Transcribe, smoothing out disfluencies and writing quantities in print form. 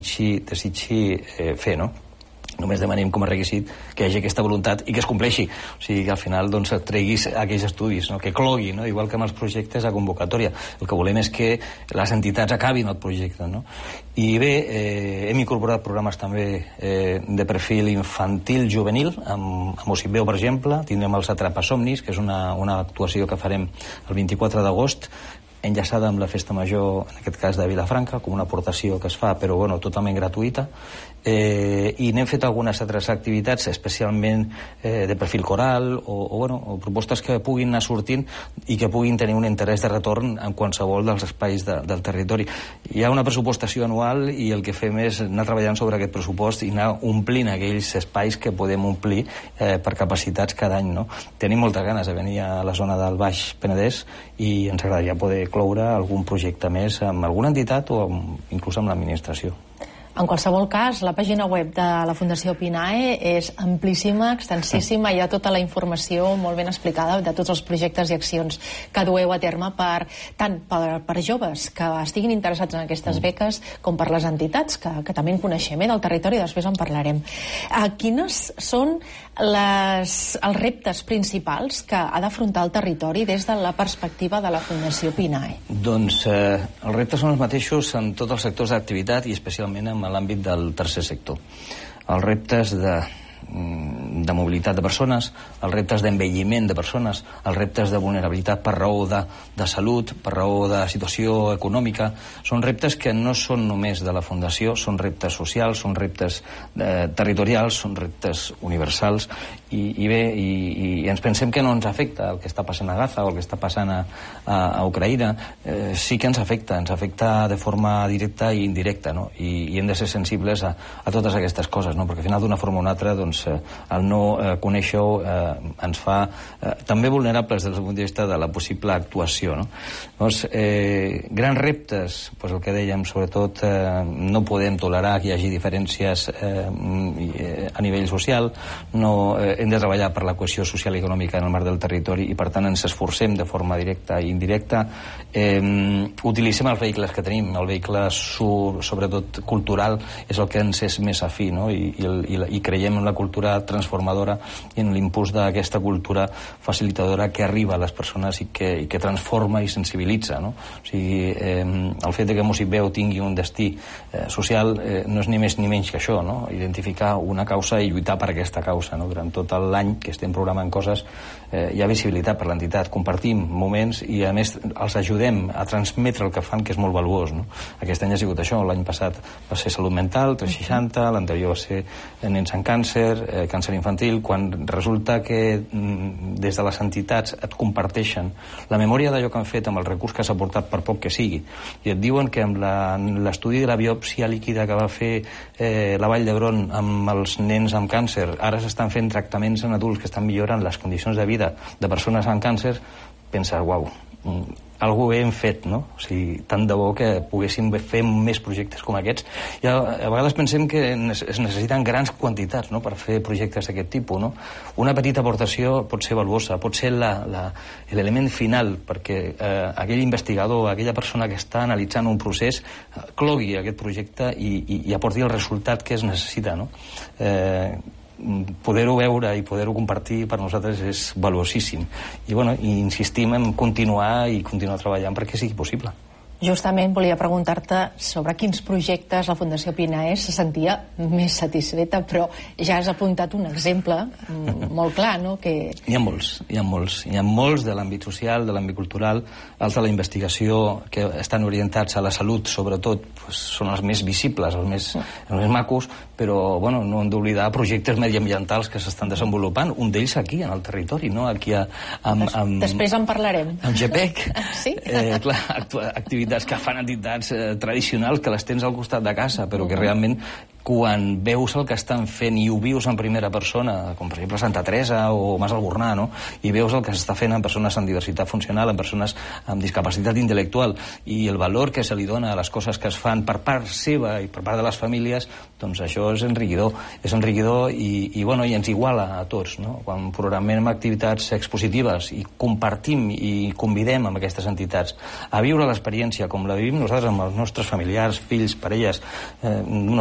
desitgi fer, no? Només demanem com a requisit que hi hagi aquesta voluntat i que es compleixi. O sigui, que al final et treguis aquells estudis, que clogui, igual que amb els projectes a convocatòria. El que volem és que les entitats acabin el projecte. I bé, hem incorporat programes també de perfil infantil, juvenil, amb Ocibeu, per exemple. Tindrem els Atrapasomnis, que és una actuació que farem el 24 d'agost, enllaçada amb la Festa Major, en aquest cas de Vilafranca, com una aportació que es fa, però totalment gratuïta. I n'hem fet algunes altres activitats, especialment de perfil coral, o propostes que puguin anar sortint i que puguin tenir un interès de retorn en qualsevol dels espais del territori. Hi ha una pressupostació anual i el que fem és anar treballant sobre aquest pressupost i anar omplint aquells espais que podem omplir per capacitats cada any. Tenim moltes ganes de venir a la zona del Baix Penedès i ens agradaria poder cloure algun projecte més amb alguna entitat o inclús amb l'administració. En qualsevol cas, la pàgina web de la Fundació Pinae és amplíssima, extensíssima, hi ha tota la informació molt ben explicada de tots els projectes i accions que dueu a terme tant per joves que estiguin interessats en aquestes beques com per les entitats, que també en coneixem del territori, després en parlarem. Quines són els reptes principals que ha d'afrontar el territori des de la perspectiva de la Fundació Pinae? Doncs els reptes són els mateixos en tots els sectors d'activitat i especialment en l'àmbit del tercer sector. Els reptes de mobilitat de persones, els reptes d'envelliment de persones, els reptes de vulnerabilitat per raó de salut, per raó de situació econòmica, són reptes que no són només de la Fundació, són reptes socials, són reptes territorials, són reptes universals i ens pensem que no ens afecta el que està passant a Gaza o el que està passant a Ucraïna. Sí que ens afecta de forma directa i indirecta, i hem de ser sensibles a totes aquestes coses, perquè al final d'una forma o una altra el no conèixer-ho ens fa també vulnerables des del punt de vista de la possible actuació. Grans reptes, el que dèiem, sobretot no podem tolerar que hi hagi diferències a nivell social, hem de treballar per la cohesió social i econòmica en el marc del territori i per tant ens esforcem de forma directa i indirecta. Utilitzem els vehicles que tenim, el vehicle sobretot cultural és el que ens és més afí, i creiem en la cultura transformadora i en l'impuls d'aquesta cultura facilitadora que arriba a les persones i que transforma i sensibilitza. O sigui, el fet que Ocibeu tingui un destí social no és ni més ni menys que això, identificar una causa i lluitar per aquesta causa. Durant tot l'any que estem programant coses hi ha visibilitat per l'entitat, compartim moments i a més els ajudem a transmetre el que fan, que és molt valuós. Aquest any ha sigut això, l'any passat va ser salut mental, 360, l'anterior va ser nens amb càncer, càncer infantil, quan resulta que des de les entitats et comparteixen la memòria d'allò que han fet amb el recurs que s'ha aportat, per poc que sigui, i et diuen que amb l'estudi de la biòpsia líquida que va fer la Vall d'Hebron amb els nens amb càncer, ara s'estan fent tractaments en adults que estan millorant les condicions de vida de persones amb càncer, penses, uau, algú bé hem fet, O sigui, tant de bo que poguéssim fer més projectes com aquests. I a vegades pensem que es necessiten grans quantitats per fer projectes d'aquest tipus. Una petita aportació pot ser valuosa, pot ser l'element final perquè aquell investigador, aquella persona que està analitzant un procés, clogui aquest projecte i aporti el resultat que es necessita. Poder-ho veure i poder-ho compartir per nosaltres és valuosíssim i insistim en continuar treballant perquè sigui possible. Justament volia preguntar-te sobre quins projectes la Fundació Pinae se sentia més satisfeta, però ja has apuntat un exemple molt clar, que... Hi ha molts de l'àmbit social, de l'àmbit cultural, els de la investigació que estan orientats a la salut, sobretot, són els més visibles, els més macos, però no hem d'oblidar projectes mediambientals que s'estan desenvolupant, un d'ells aquí, en el territori, aquí Després en parlarem. Amb GPEC. Sí? Clar, activitats que fan entitats tradicionals que les tens al costat de casa, però que realment quan veus el que estan fent i ho vius en primera persona, com per exemple Santa Teresa o Mas Albornà, no? I veus el que s'està fent en persones amb diversitat funcional, en persones amb discapacitat intel·lectual, i el valor que se li dona a les coses que es fan per part seva i per part de les famílies, doncs això és enriquidor i ens iguala a tots, no? Quan programem activitats expositives i compartim i convidem amb aquestes entitats a viure l'experiència com la vivim nosaltres amb els nostres familiars, fills, parelles,